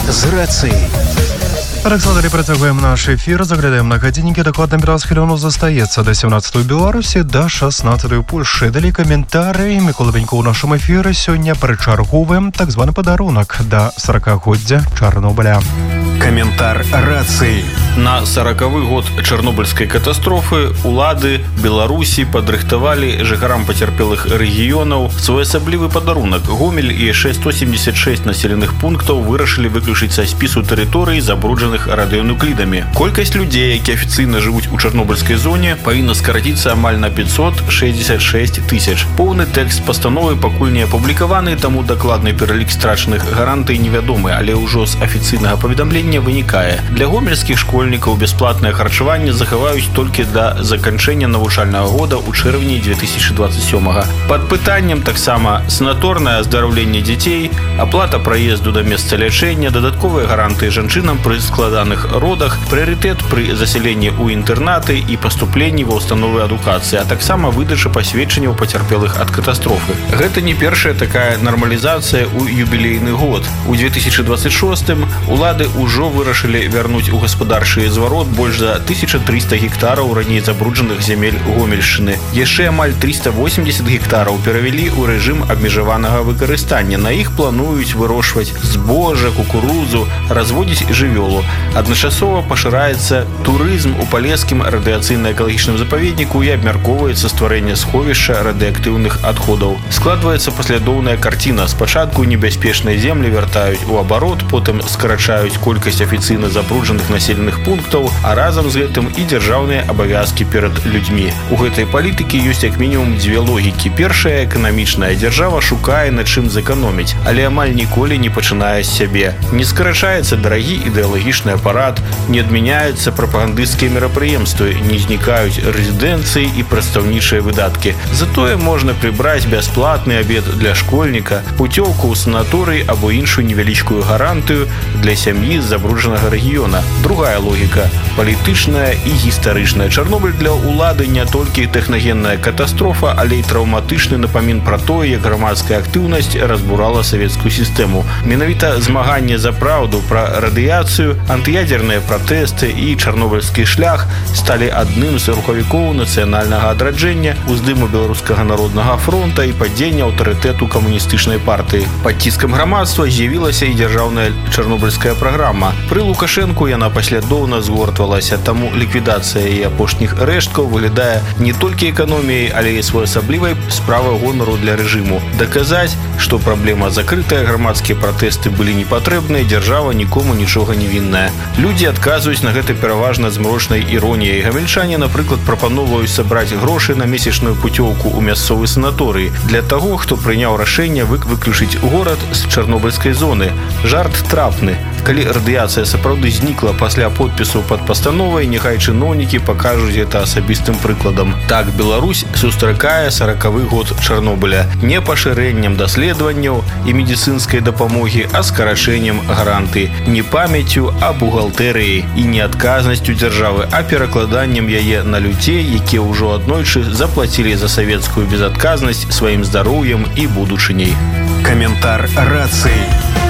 з рацыяй. Александр, працягваем наш эфир, заглядаем на гадзіннікі. Дакладна 15 хвілінаў застаецца до 17 ў Беларусі, до 16 ў Польшы. Далі каментары. Мікола Бенько ў нашым эфіры. Сёння прычарговым так званы падарунак да 40-годдзя Чарнобыля. Каментар рацыі. На 40-й год чарнобыльскай катастрофы улады Беларусі падрыхтавалі жыхарам пацярпелых рэгіёнаў своеасаблівы падарунак. Гомель і яшчэ 176 населеных пунктаў вырашылі выключыць са спісу тэрыторый, забруджаных радыенуклідамі. Колькасць людзей, які афіцыйна жывуць у чарнобыльскай зоне, павінна скараціцца амаль на 566 тысяч. Поўны тэкст пастановы пакуль не апублікаваны, таму дакладны пералік страчаных гарантый невядомы, але ўжо з афіцыйнага паведамлення вынікае. Для гомельскіх школьнікаў бясплатнае харчаванне захаваюць толькі да заканчэння навучальнага года ў чэрвені 2027-га. Пад пытаннем таксама санаторнае аздараўленне дзяцей, аплата праезду да месца лячэння, дадатковыя гарантыі жанчынам пры складаных родах, прыярытэт пры засяленні ў інтэрнаты і паступленні ва ўстановы адукацыі, а таксама выдача пасведчанняў пацярпелых ад катастрофы. Гэта не першая такая нармалізацыя ў юбілейны год. У 2026-м улады ўжо вырашылі вярнуць у гаспадарчы зварот больш за 1300 гектараў раней забруджаных зямель Гомельшчыны. Яшчэ амаль 380 гектараў перавялі ў рэжым абмежаванага выкарыстання. На іх плануюць вырошчваць збожжа, кукурузу, разводзіць жывёлу. Адначасова пашыраецца турызм у палескім радыацыйна-экалагічным запаведніку і абмяркоўваецца стварэнне сховішча радыактыўных адходаў. Складваецца паслядоўная карціна. Спачатку небяспечныя землі вяртаюць у абарот, потым скарачаюць колькасць афіцыйна забруджаных населеных пунктаў, а разам з гэтым і дзяржаўныя абавязкі перад людзьмі. У гэтай палітыкі ёсць як мінімум дзве логікі. Першая эканамічная. Дзяржава шукае на чым зэканоміць, але амаль ніколі не пачынае з сябе. Не скарачаецца дарагі ідэалагічны апарат, не адмяняюцца прапагандысцкія мерапрыемствы, не знікаюць рэзідэнцыі і прадстаўнічыя выдаткі. Затое можна прыбраць бясплатны абед для школьніка, пуцёўку ў санаторый або іншую невялічкую гарантыю для сям'і з забруджанага рэгіёна. Другая логіка – палітычная і гістарычная. Чарнобыль для улады не толькі тэхнагенная катастрофа, але і траўматычны напамін пра тое, як грамадская актыўнасць разбурала савецкую сістэму. Менавіта змаганне за праўду пра радыяцыю, антыядзерныя пратэсты і чарнобыльскі шлях сталі адным з рухавікоў нацыянальнага адраджэння, уздыму беларускага народнага фронта і падзення аўтарытэту камуністычнай партыі. Пад ціскам грамадства з'явілася і дзяржаўная чарнобыльская праграма. Пры Лукашэнку яна паслядоўна згортвалася, таму ліквідацыя яе апошніх рэшткаў выглядае не толькі эканоміяй, але і своеасаблівай справай гонару для рэжыму. Даказаць, што праблема закрытая, грамадскія пратэсты былі непатрэбныя, дзяржава нікому нічога не вінная. Людзі адказваюць на гэта пераважна змрочнай іроніяй. Гамельчане, напрыклад, прапановваюць сабраць грошы на месячную пуцёўку ў мясцовы санаторый для таго, хто прыняў рашэнне выключыць горад з чарнобыльскай зоны. Жарт трапны. Калі радыяцыя сапраўды знікла пасля подпісу пад пастановай, няхай чыноўнікі пакажуць гэта асабістым прыкладам. Так Беларусь сустракае 40-й год Чарнобыля не пашырэннем даследаванняў і медыцынскай дапамогі, а скарачэннем гарантый, не памяццю, а бухгалтэрыяй і не адказнасцю дзяржавы, а перакладаннем яе на людзей, якія ўжо аднойчы заплацілі за савецкую безадказнасць сваім здароўем і будучыняй. Каментар рацыі.